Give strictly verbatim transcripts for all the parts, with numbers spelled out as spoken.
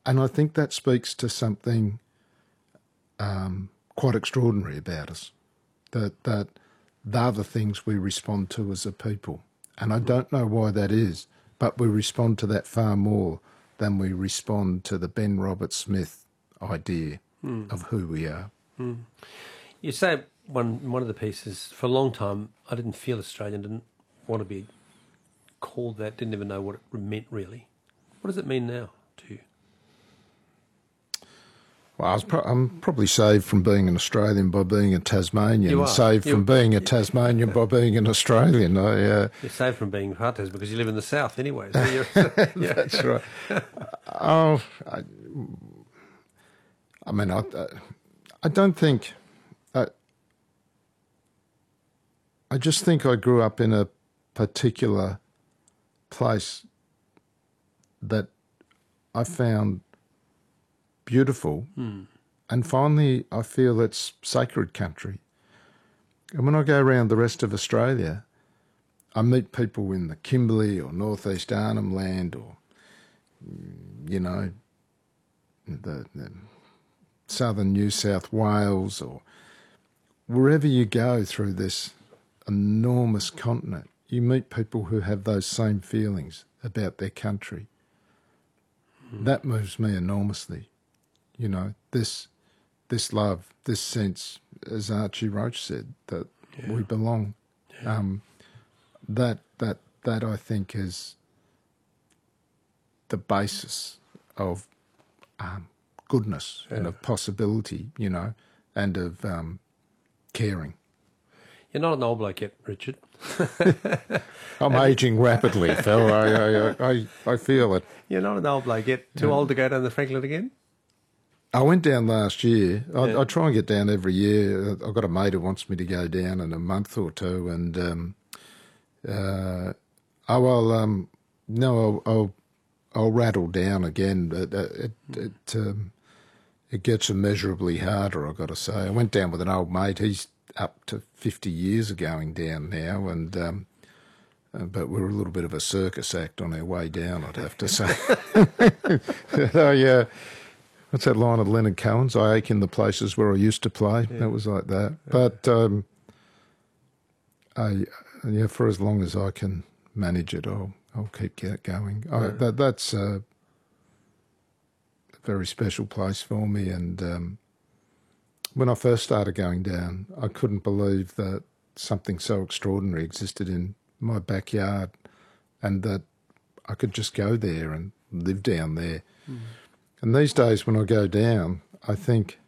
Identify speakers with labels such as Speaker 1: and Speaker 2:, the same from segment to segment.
Speaker 1: and I think that speaks to something um, quite extraordinary about us, that that they're the things we respond to as a people. And I don't know why that is, but we respond to that far more than we respond to the Ben Roberts-Smith idea mm. of who we are.
Speaker 2: Mm. You say one one of the pieces, for a long time, I didn't feel Australian, didn't want to be called that, didn't even know what it meant really. What does it mean now to you?
Speaker 1: Well, I was pro- I'm probably saved from being an Australian by being a Tasmanian,
Speaker 2: you
Speaker 1: and
Speaker 2: are.
Speaker 1: saved
Speaker 2: You're,
Speaker 1: from being a Tasmanian by being an Australian. I, uh,
Speaker 2: You're saved from being Hutters because you live in the south anyway. So you're, yeah.
Speaker 1: That's right. oh, I, I mean, I, I don't think... I, I just think I grew up in a particular place that I found beautiful, mm. and finally I feel it's sacred country. And when I go around the rest of Australia, I meet people in the Kimberley or northeast Arnhem Land or, you know, the, the southern New South Wales, or wherever you go through this enormous continent, you meet people who have those same feelings about their country. Mm. That moves me enormously. You know, this this love, this sense, as Archie Roach said, that yeah. we belong. Yeah. Um, that that that I think is the basis of um, goodness yeah. and of possibility, you know, and of um, caring.
Speaker 2: You're not an old bloke yet, Richard.
Speaker 1: I'm ageing rapidly, Phil. I, I, I, I feel it.
Speaker 2: You're not an old bloke yet. Too yeah. old to go down the Franklin again?
Speaker 1: I went down last year. I, yeah. I try and get down every year. I've got a mate who wants me to go down in a month or two, and um, uh, oh well, um, no, I'll, I'll I'll rattle down again, but uh, it it um, it gets immeasurably harder. I've got to say. I went down with an old mate. He's up to fifty years of going down now, and um, uh, but we're a little bit of a circus act on our way down, I'd have to say. So yeah. What's that line of Leonard Cohen's? I ache in the places where I used to play. Yeah. It was like that. Yeah. But um, I, yeah, for as long as I can manage it, I'll I'll keep get going. Yeah. I, that that's a very special place for me. And um, when I first started going down, I couldn't believe that something so extraordinary existed in my backyard, and that I could just go there and live down there. Mm. And these days when I go down, I think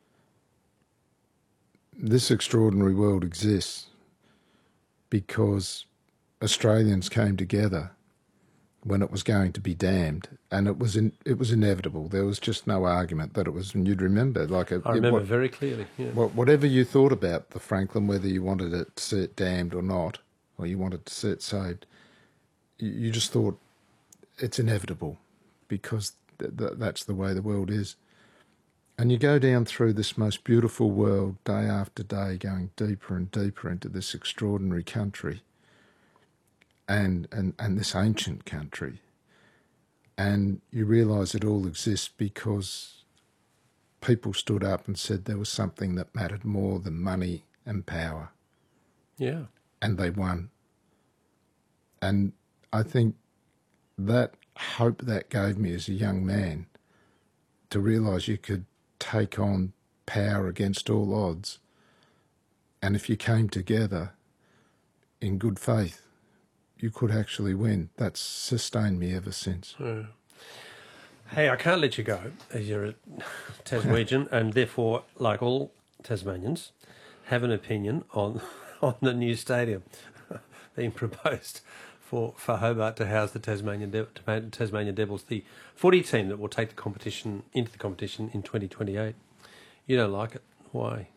Speaker 1: this extraordinary world exists because Australians came together when it was going to be damned, and it was in, it was inevitable. There was just no argument that it was, and you'd remember. Like a,
Speaker 2: I remember
Speaker 1: it, what,
Speaker 2: very clearly. Yeah.
Speaker 1: Whatever you thought about the Franklin, whether you wanted it to see it damned or not, or you wanted to see it saved, you, you just thought it's inevitable because that's the way the world is. And you go down through this most beautiful world day after day, going deeper and deeper into this extraordinary country and, and, and this ancient country. And you realise it all exists because people stood up and said there was something that mattered more than money and power.
Speaker 2: Yeah.
Speaker 1: And they won. And I think that hope that gave me as a young man to realise you could take on power against all odds, and if you came together in good faith, you could actually win. That's sustained me ever since.
Speaker 2: Yeah. Hey, I can't let you go as you're a Tasmanian and therefore, like all Tasmanians, have an opinion on, on the new stadium being proposed for, for Hobart to house the Tasmanian De- Tasmanian Devils, the footy team that will take the competition into the competition in twenty twenty-eight. You don't like it. Why?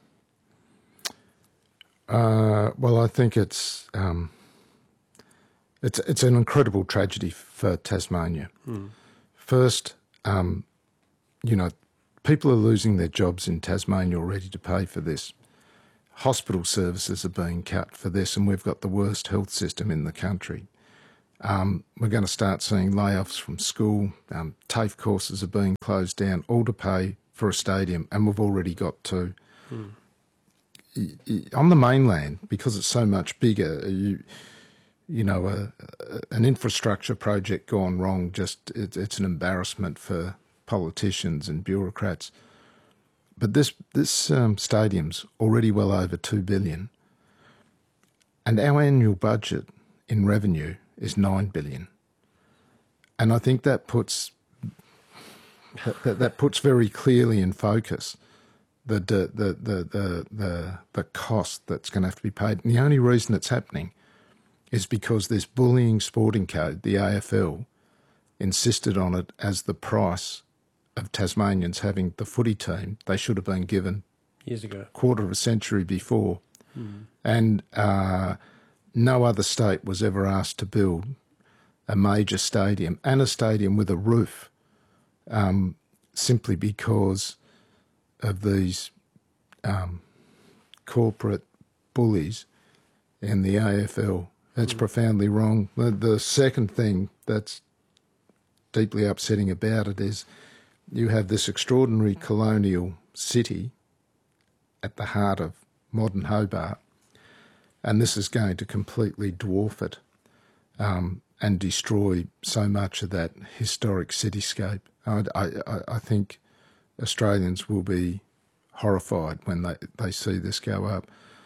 Speaker 1: Uh, well, I think it's um, it's it's an incredible tragedy for Tasmania. Hmm. First, um, you know, people are losing their jobs in Tasmania already to pay for this. Hospital services are being cut for this, and we've got the worst health system in the country. Um, we're going to start seeing layoffs from school. Um, TAFE courses are being closed down, all to pay for a stadium, and we've already got two. Mm. On the mainland, because it's so much bigger, you you know, a, a, an infrastructure project gone wrong, just it, it's an embarrassment for politicians and bureaucrats. But this this um, stadium's already well over two billion, and our annual budget in revenue is nine billion, and I think that puts that, that, that puts very clearly in focus the the the the the the, the cost that's going to have to be paid. And the only reason it's happening is because this bullying sporting code, the A F L, insisted on it as the price of Tasmanians having the footy team they should have been given
Speaker 2: years ago,
Speaker 1: quarter of a century before. Mm. And uh, no other state was ever asked to build a major stadium and a stadium with a roof um, simply because of these um, corporate bullies in the A F L. That's mm. profoundly wrong. The, the second thing that's deeply upsetting about it is you have this extraordinary colonial city at the heart of modern Hobart, and this is going to completely dwarf it um, and destroy so much of that historic cityscape. I, I, I think Australians will be horrified when they, they see this go up.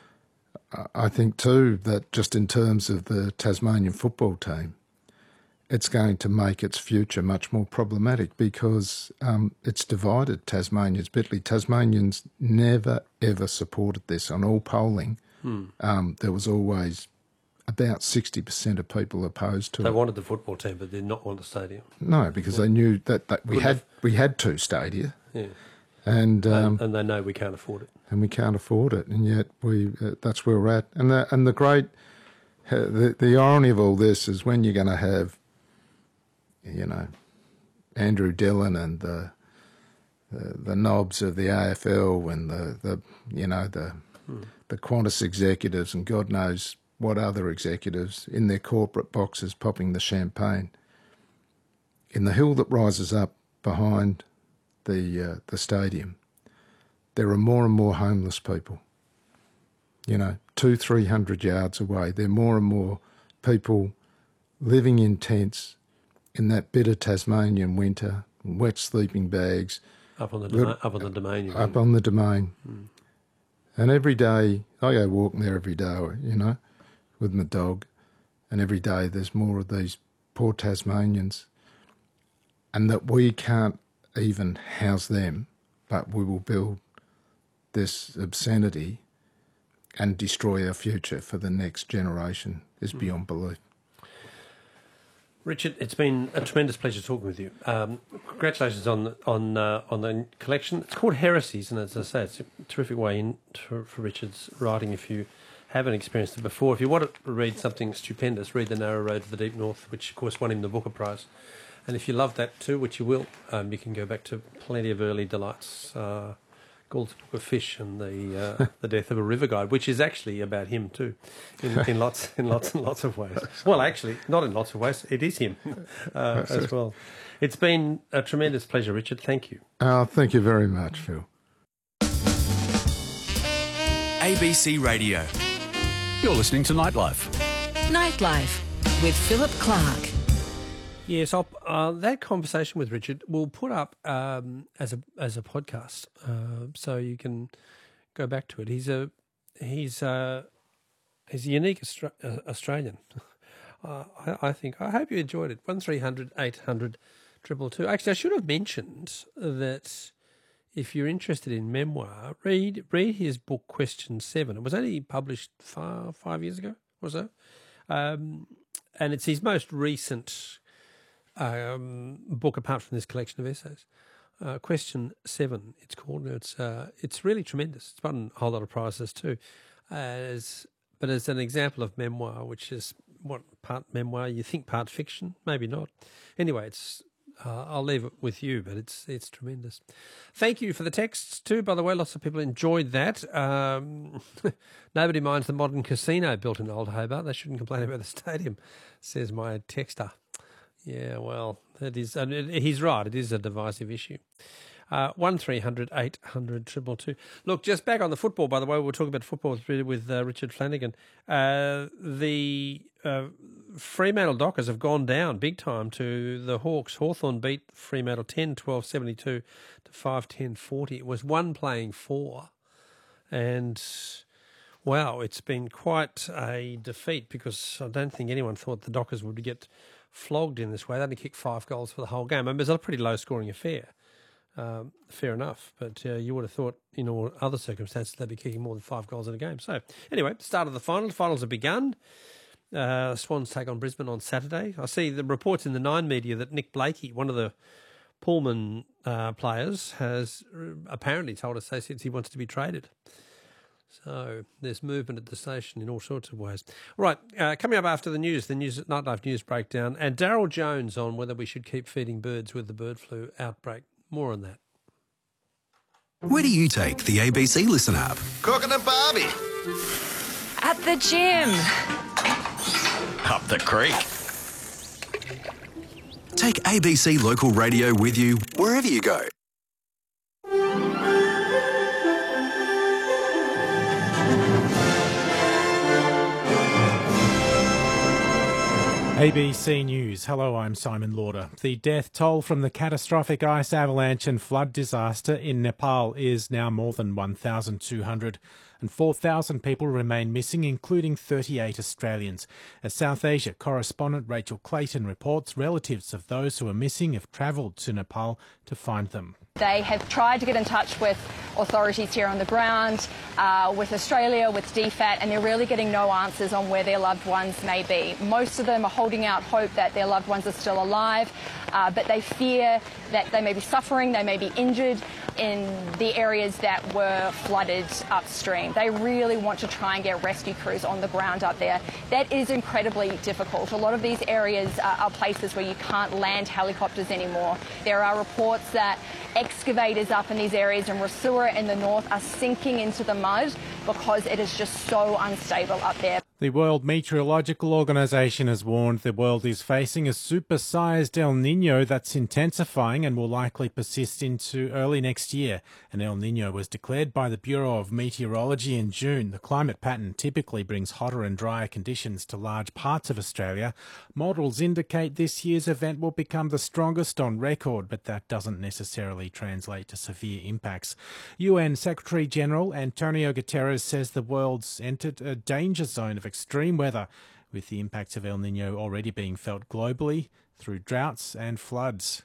Speaker 1: I think too that just in terms of the Tasmanian football team, it's going to make its future much more problematic because um, it's divided Tasmanians bitterly. Tasmanians never, ever supported this. On all polling, hmm. um, there was always about sixty percent of people opposed to
Speaker 2: they
Speaker 1: it.
Speaker 2: They wanted the football team, but they did not want the stadium.
Speaker 1: No, because yeah. they knew that, that we, had, we had two stadia.
Speaker 2: Yeah.
Speaker 1: And, um,
Speaker 2: and and they know we can't afford it.
Speaker 1: And we can't afford it, and yet we uh, that's where we're at. And the, and the great, uh, the, the irony of all this is when you're going to have, you know, Andrew Dillon and the, the the knobs of the A F L and the, the you know the hmm. the Qantas executives and God knows what other executives in their corporate boxes popping the champagne. In the hill that rises up behind the uh, the stadium, there are more and more homeless people. You know, two, three hundred yards away, there are more and more people living in tents in that bitter Tasmanian winter, wet sleeping bags.
Speaker 2: Up on the little, up on the domain. You
Speaker 1: up mean. on the domain. Mm. And every day, I go walking there every day, you know, with my dog, and every day there's more of these poor Tasmanians, and that we can't even house them, but we will build this obscenity and destroy our future for the next generation is mm. beyond belief.
Speaker 2: Richard, it's been a tremendous pleasure talking with you. Um, congratulations on on uh, on the collection. It's called Heresies, and as I say, it's a terrific way in to, for Richard's writing. If you haven't experienced it before, if you want to read something stupendous, read The Narrow Road to the Deep North, which of course won him the Booker Prize. And if you love that too, which you will, um, you can go back to plenty of early delights. Uh, Gould's Book of Fish and the uh, the Death of a River Guide, which is actually about him too, in, in lots in lots and lots of ways. Well, actually, not in lots of ways. It is him uh, as well. It's been a tremendous pleasure, Richard. Thank you.
Speaker 1: Uh, thank you very much, Phil.
Speaker 3: A B C Radio. You're listening to Nightlife.
Speaker 4: Nightlife with Philip Clark.
Speaker 2: Yes, I'll, uh, that conversation with Richard we'll put up um, as a as a podcast, uh, so you can go back to it. He's a he's a, he's a unique Austra- uh, Australian. uh, I, I think. I hope you enjoyed it. One three hundred eight hundred triple two. Actually, I should have mentioned that if you're interested in memoir, read read his book Question Seven. It was only published five five years ago or so, um, and it's his most recent Um, book apart from this collection of essays. Uh, Question Seven, it's called. It's uh, it's really tremendous. It's won a whole lot of prizes too, as but as an example of memoir, which is what part memoir you think, part fiction, maybe not. Anyway, it's Uh, I'll leave it with you, but it's it's tremendous. Thank you for the texts too, by the way. Lots of people enjoyed that. Um, nobody minds the modern casino built in Old Hobart. They shouldn't complain about the stadium, says my texter. Yeah, well, that is, and he's right. It is a divisive issue. Uh, one three hundred eight hundred two two two. Look, just back on the football, by the way, we'll talk about football with, with uh, Richard Flanagan. Uh, the uh, Fremantle Dockers have gone down big time to the Hawks. Hawthorn beat Fremantle ten twelve seventy-two to five ten forty. It was one playing four. And, wow, it's been quite a defeat because I don't think anyone thought the Dockers would get flogged in this way. They only kicked five goals for the whole game. I mean, it was a pretty low-scoring affair. Um, fair enough, but uh, you would have thought in all other circumstances they'd be kicking more than five goals in a game. So anyway, start of the finals. Finals have begun. Uh, Swans take on Brisbane on Saturday. I see the reports in the Nine media that Nick Blakey, one of the Pullman uh, players, has apparently told Associates he wants to be traded. So there's movement at the station in all sorts of ways. Right, uh, coming up after the news, the news Nightlife News breakdown, and Daryl Jones on whether we should keep feeding birds with the bird flu outbreak. More on that.
Speaker 3: Where do you take the A B C Listen app?
Speaker 5: Cooking and Barbie.
Speaker 6: At the gym.
Speaker 5: Up the creek.
Speaker 3: Take A B C Local Radio with you wherever you go.
Speaker 7: A B C News. Hello, I'm Simon Lauder. The death toll from the catastrophic ice avalanche and flood disaster in Nepal is now more than one thousand two hundred, and four thousand people remain missing, including thirty-eight Australians. As South Asia correspondent Rachel Clayton reports, relatives of those who are missing have travelled to Nepal to find them.
Speaker 8: They have tried to get in touch with authorities here on the ground, uh, with Australia, with D FAT, and they're really getting no answers on where their loved ones may be. Most of them are holding out hope that their loved ones are still alive, uh, but they fear that they may be suffering, they may be injured in the areas that were flooded upstream. They really want to try and get rescue crews on the ground up there. That is incredibly difficult. A lot of these areas uh, are places where you can't land helicopters anymore. There are reports that excavators up in these areas in Rasura in the north are sinking into the mud because it is just so unstable up there.
Speaker 7: The World Meteorological Organization has warned the world is facing a supersized El Niño that's intensifying and will likely persist into early next year. An El Niño was declared by the Bureau of Meteorology in June. The climate pattern typically brings hotter and drier conditions to large parts of Australia. Models indicate this year's event will become the strongest on record, but that doesn't necessarily translate to severe impacts. U N Secretary-General Antonio Guterres says the world's entered a danger zone of extreme weather, with the impacts of El Niño already being felt globally through droughts and floods.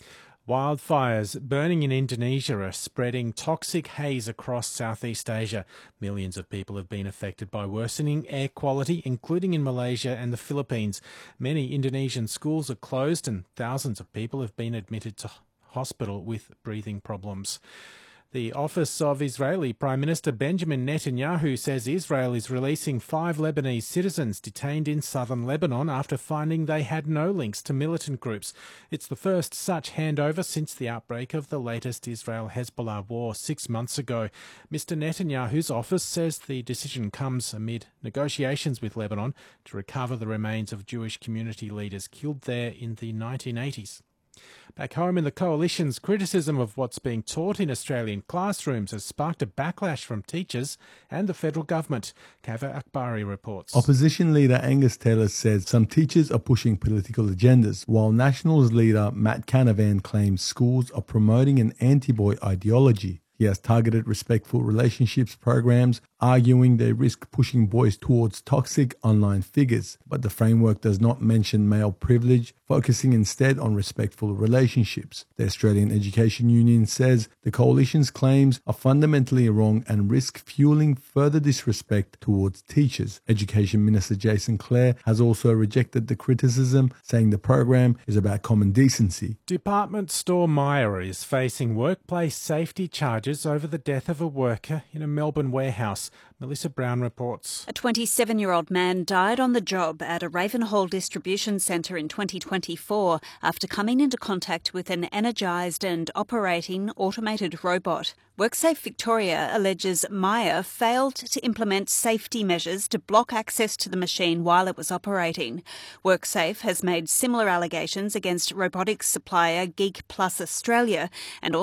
Speaker 7: Wildfires burning in Indonesia are spreading toxic haze across Southeast Asia. Millions of people have been affected by worsening air quality, including in Malaysia and the Philippines. Many Indonesian schools are closed and thousands of people have been admitted to hospital with breathing problems. The office of Israeli Prime Minister Benjamin Netanyahu says Israel is releasing five Lebanese citizens detained in southern Lebanon after finding they had no links to militant groups. It's the first such handover since the outbreak of the latest Israel-Hezbollah war six months ago. Mister Netanyahu's office says the decision comes amid negotiations with Lebanon to recover the remains of Jewish community leaders killed there in the nineteen eighties. Back home in the Coalition's criticism of what's being taught in Australian classrooms has sparked a backlash from teachers and the federal government. Kava Akbari reports.
Speaker 9: Opposition leader Angus Taylor says some teachers are pushing political agendas, while Nationals leader Matt Canavan claims schools are promoting an anti-boy ideology. He has targeted respectful relationships programs, arguing they risk pushing boys towards toxic online figures. But the framework does not mention male privilege, focusing instead on respectful relationships. The Australian Education Union says the Coalition's claims are fundamentally wrong and risk fueling further disrespect towards teachers. Education Minister Jason Clare has also rejected the criticism, saying the program is about common decency.
Speaker 7: Department store Myer is facing workplace safety charges outrages over the death of a worker in a Melbourne warehouse. Melissa Brown reports.
Speaker 10: A twenty-seven-year-old man died on the job at a Ravenhall distribution centre in twenty twenty-four after coming into contact with an energised and operating automated robot. WorkSafe Victoria alleges Myer failed to implement safety measures to block access to the machine while it was operating. WorkSafe has made similar allegations against robotics supplier Geek Plus Australia and